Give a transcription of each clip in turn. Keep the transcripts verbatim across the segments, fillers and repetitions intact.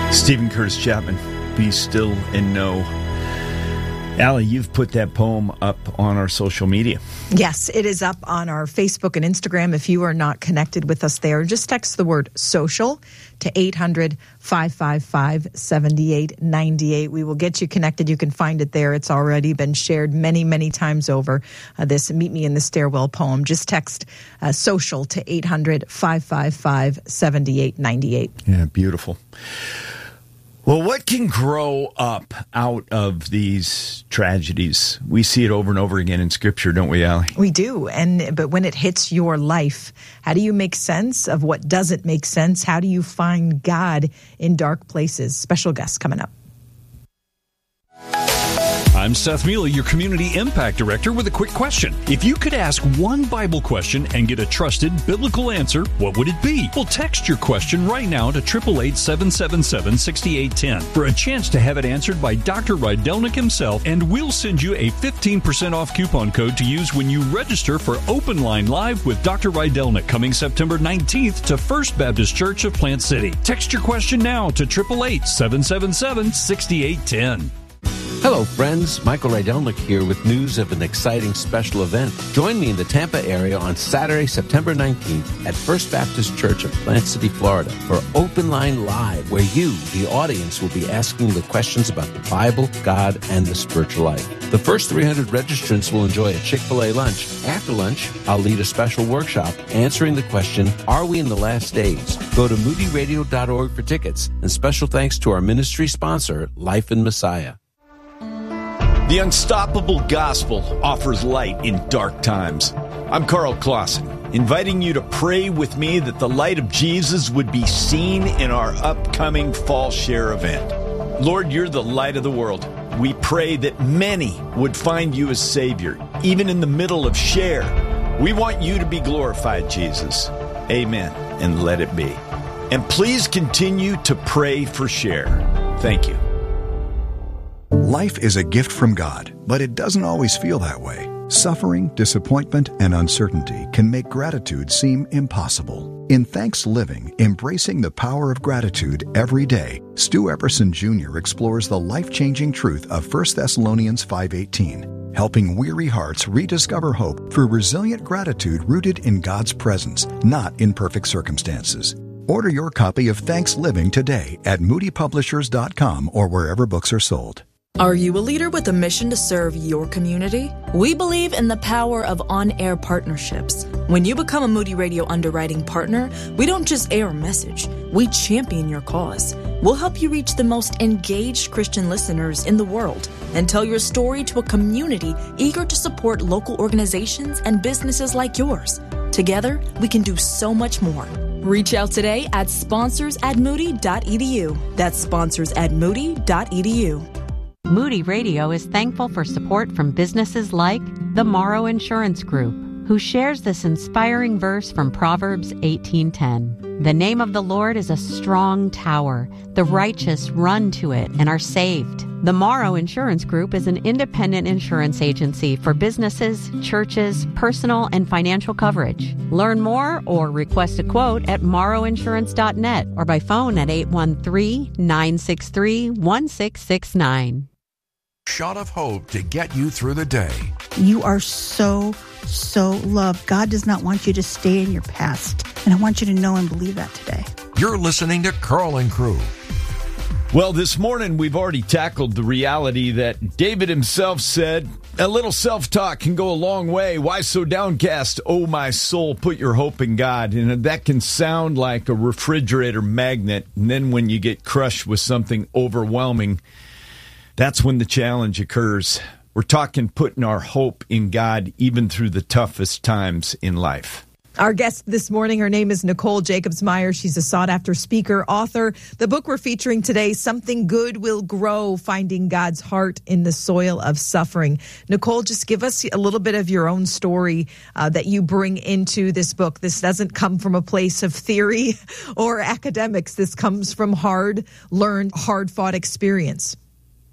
Stephen Curtis Chapman, Be Still and Know. Allie, you've put that poem up on our social media. Yes, it is up on our Facebook and Instagram. If you are not connected with us there, just text the word social to eight hundred, five five five, seven eight nine eight. We will get you connected. You can find it there. It's already been shared many, many times over. Uh, this Meet Me in the Stairwell poem. Just text uh, social to eight hundred, five five five, seven eight nine eight. Yeah, beautiful. Well, what can grow up out of these tragedies? We see it over and over again in Scripture, don't we, Allie? We do. And but when it hits your life, how do you make sense of what doesn't make sense? How do you find God in dark places? Special guest coming up. I'm Seth Mealy, your Community Impact Director, with a quick question. If you could ask one Bible question and get a trusted biblical answer, what would it be? Well, text your question right now to eight eight eight, seven seven seven, six eight one zero for a chance to have it answered by Doctor Rydelnik himself, and we'll send you a fifteen percent off coupon code to use when you register for Open Line Live with Doctor Rydelnik coming September nineteenth to First Baptist Church of Plant City. Text your question now to eight eight eight, seven seven seven, six eight one zero. Hello, friends. Michael Rydelnik here with news of an exciting special event. Join me in the Tampa area on Saturday, September nineteenth at First Baptist Church of Plant City, Florida for Open Line Live, where you, the audience, will be asking the questions about the Bible, God, and the spiritual life. The first three hundred registrants will enjoy a Chick-fil-A lunch. After lunch, I'll lead a special workshop answering the question, are we in the last days? Go to moody radio dot org for tickets. And special thanks to our ministry sponsor, Life in Messiah. The Unstoppable Gospel offers light in dark times. I'm Carl Clausen, inviting you to pray with me that the light of Jesus would be seen in our upcoming Fall Share event. Lord, you're the light of the world. We pray that many would find you as Savior, even in the middle of Share. We want you to be glorified, Jesus. Amen, and let it be. And please continue to pray for Share. Thank you. Life is a gift from God, but it doesn't always feel that way. Suffering, disappointment, and uncertainty can make gratitude seem impossible. In Thanks Living, Embracing the Power of Gratitude Every Day, Stu Epperson Junior explores the life-changing truth of First Thessalonians five eighteen, helping weary hearts rediscover hope through resilient gratitude rooted in God's presence, not in perfect circumstances. Order your copy of Thanks Living today at moody publishers dot com or wherever books are sold. Are you a leader with a mission to serve your community? We believe in the power of on-air partnerships. When you become a Moody Radio underwriting partner, we don't just air a message, we champion your cause. We'll help you reach the most engaged Christian listeners in the world and tell your story to a community eager to support local organizations and businesses like yours. Together, we can do so much more. Reach out today at sponsors at moody dot e d u. That's sponsors at moody dot e d u. Moody Radio is thankful for support from businesses like the Morrow Insurance Group, who shares this inspiring verse from Proverbs eighteen ten. The name of the Lord is a strong tower. The righteous run to it and are saved. The Morrow Insurance Group is an independent insurance agency for businesses, churches, personal, and financial coverage. Learn more or request a quote at morrow insurance dot net or by phone at eight one three, nine six three, one six six nine. Shot of hope to get you through the day. You are so, so loved. God does not want you to stay in your past. And I want you to know and believe that today. You're listening to Carl and Crew. Well, this morning we've already tackled the reality that David himself said, a little self-talk can go a long way. Why so downcast, oh my soul, put your hope in God. And that can sound like a refrigerator magnet. And then when you get crushed with something overwhelming, that's when the challenge occurs. We're talking putting our hope in God even through the toughest times in life. Our guest this morning, her name is Nicole Jacobs-Meyer. She's a sought-after speaker, author. The book we're featuring today, Something Good Will Grow, Finding God's Heart in the Soil of Suffering. Nicole, just give us a little bit of your own story uh, that you bring into this book. This doesn't come from a place of theory or academics. This comes from hard-learned, hard-fought experience.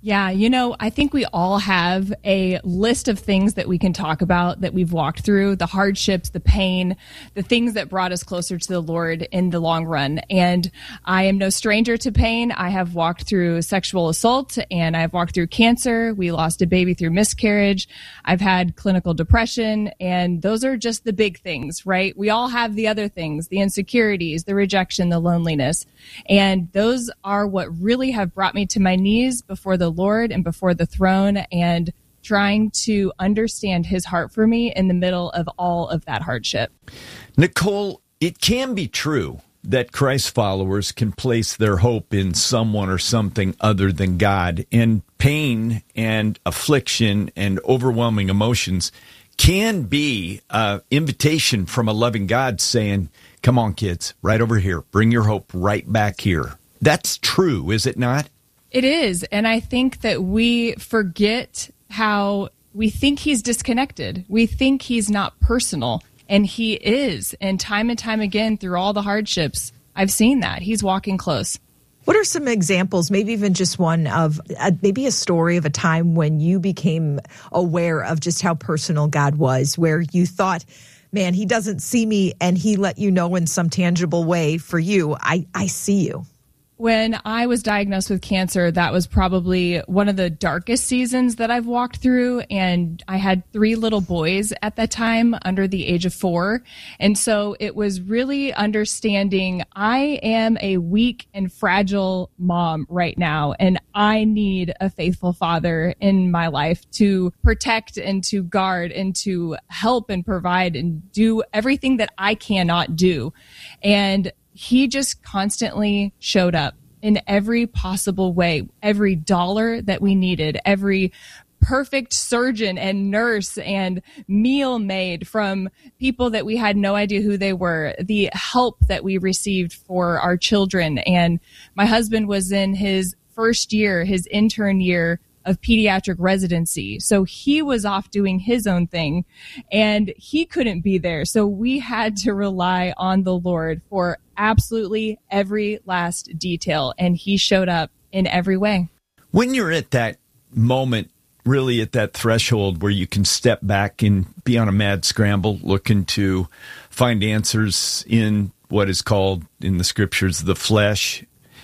Yeah, you know, I think we all have a list of things that we can talk about that we've walked through, the hardships, the pain, the things that brought us closer to the Lord in the long run. And I am no stranger to pain. I have walked through sexual assault and I've walked through cancer. We lost a baby through miscarriage. I've had clinical depression, and those are just the big things, right? We all have the other things, the insecurities, the rejection, the loneliness. And those are what really have brought me to my knees before the Lord and before the throne, and trying to understand his heart for me in the middle of all of that hardship. Nicole, it can be true that Christ followers can place their hope in someone or something other than God, and pain and affliction and overwhelming emotions can be an invitation from a loving God saying, come on, kids, right over here. Bring your hope right back here. That's true, is it not? It is. And I think that we forget how we think he's disconnected. We think he's not personal, and he is. And time and time again, through all the hardships, I've seen that. He's walking close. What are some examples, maybe even just one, of a, maybe a story of a time when you became aware of just how personal God was, where you thought, man, he doesn't see me, and he let you know in some tangible way for you, I, I see you? When I was diagnosed with cancer, that was probably one of the darkest seasons that I've walked through. And I had three little boys at that time under the age of four. And so it was really understanding I am a weak and fragile mom right now, and I need a faithful father in my life to protect and to guard and to help and provide and do everything that I cannot do. And he just constantly showed up in every possible way, every dollar that we needed, every perfect surgeon and nurse and meal made from people that we had no idea who they were, the help that we received for our children. And my husband was in his first year, his intern year of pediatric residency. So he was off doing his own thing, and he couldn't be there. So we had to rely on the Lord for absolutely every last detail, and he showed up in every way. When you're at that moment, really at that threshold where you can step back and be on a mad scramble, looking to find answers in what is called in the scriptures the flesh,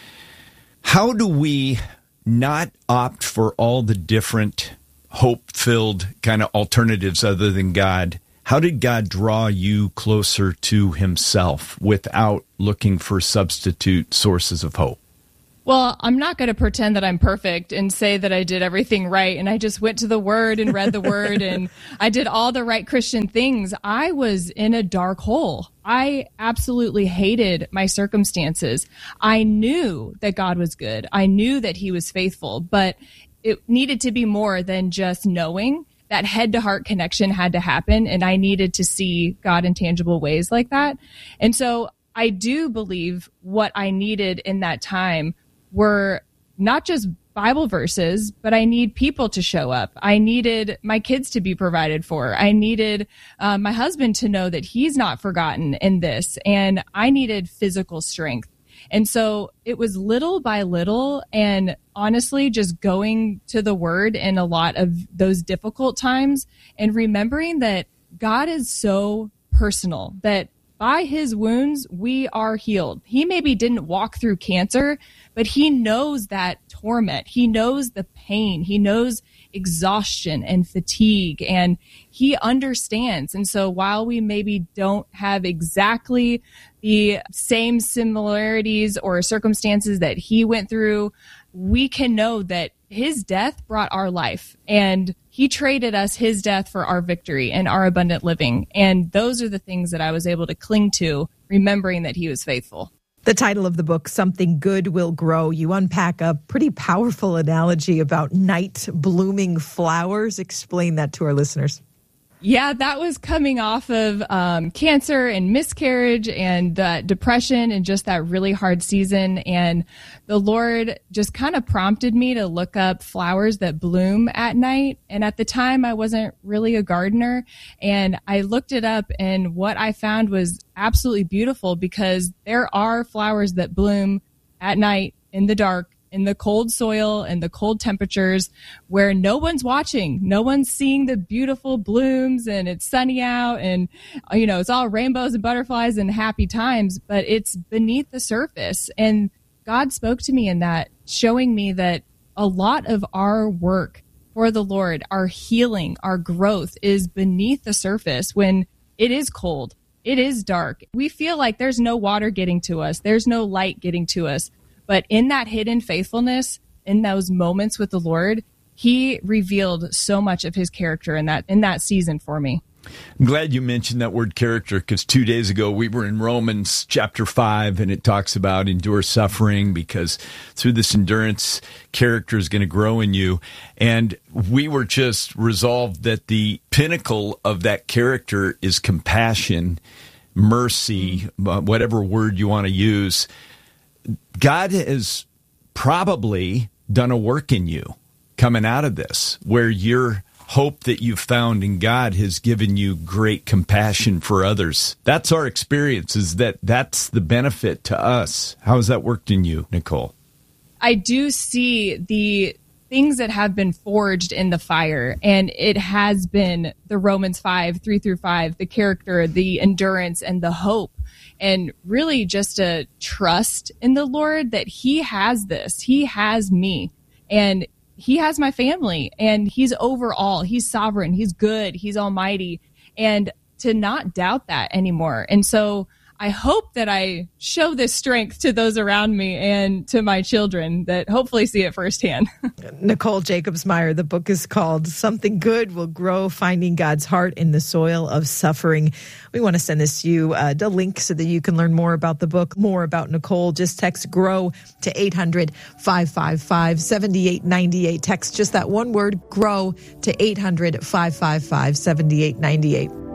how do we not opt for all the different hope-filled kind of alternatives other than God? How did God draw you closer to himself without looking for substitute sources of hope? Well, I'm not going to pretend that I'm perfect and say that I did everything right and I just went to the Word and read the Word and I did all the right Christian things. I was in a dark hole. I absolutely hated my circumstances. I knew that God was good. I knew that he was faithful, but it needed to be more than just knowing. That head-to-heart connection had to happen, and I needed to see God in tangible ways like that. And so I do believe what I needed in that time were not just Bible verses, but I need people to show up. I needed my kids to be provided for. I needed uh, my husband to know that he's not forgotten in this. And I needed physical strength. And so it was little by little, and honestly, just going to the Word in a lot of those difficult times and remembering that God is so personal, that by his wounds, we are healed. He maybe didn't walk through cancer, but he knows that torment. He knows the pain. He knows exhaustion and fatigue, and he understands. And so while we maybe don't have exactly the same similarities or circumstances that he went through, we can know that his death brought our life, and he traded us his death for our victory and our abundant living. And those are the things that I was able to cling to, remembering that he was faithful. The title of the book, Something Good Will Grow, you unpack a pretty powerful analogy about night blooming flowers. Explain that to our listeners. Yeah, that was coming off of um, cancer and miscarriage and uh, depression and just that really hard season. And the Lord just kind of prompted me to look up flowers that bloom at night. And at the time, I wasn't really a gardener. And I looked it up, and what I found was absolutely beautiful, because there are flowers that bloom at night in the dark in the cold soil and the cold temperatures where no one's watching. No one's seeing the beautiful blooms and it's sunny out and, you know, it's all rainbows and butterflies and happy times, but it's beneath the surface. And God spoke to me in that, showing me that a lot of our work for the Lord, our healing, our growth is beneath the surface when it is cold. It is dark. We feel like there's no water getting to us. There's no light getting to us. But in that hidden faithfulness, in those moments with the Lord, he revealed so much of his character in that in that season for me. I'm glad you mentioned that word character, because two days ago we were in Romans chapter five, and it talks about endure suffering, because through this endurance, character is going to grow in you. And we were just resolved that the pinnacle of that character is compassion, mercy, whatever word you want to use. God has probably done a work in you coming out of this, where your hope that you've found in God has given you great compassion for others. That's our experience, is that that's the benefit to us. How has that worked in you, Nicole? I do see the things that have been forged in the fire, and it has been the Romans five, three through five, the character, the endurance, and the hope. And really just a trust in the Lord that he has this. He has me, and he has my family, and he's over all. He's sovereign. He's good. He's almighty. And to not doubt that anymore. And so I hope that I show this strength to those around me and to my children that hopefully see it firsthand. Nicole Jacobs-Meyer, the book is called Something Good Will Grow, Finding God's Heart in the Soil of Suffering. We want to send this to you, uh, the link, so that you can learn more about the book, more about Nicole. Just text GROW to eight hundred, five five five, seven eight nine eight. Text just that one word, GROW, to eight hundred, five five five, seven eight nine eight.